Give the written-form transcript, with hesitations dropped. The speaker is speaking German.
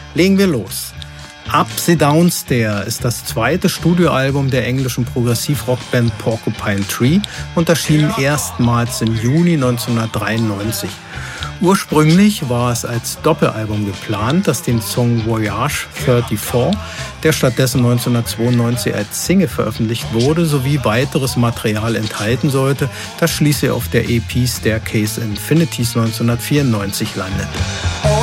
Legen wir los. Upsy Downstairs ist das zweite Studioalbum der englischen Progressiv-Rockband Porcupine Tree und erschien erstmals im Juni 1993. Ursprünglich war es als Doppelalbum geplant, das den Song Voyage 34, der stattdessen 1992 als Single veröffentlicht wurde, sowie weiteres Material enthalten sollte, das schließlich auf der EP Staircase Infinities 1994 landete.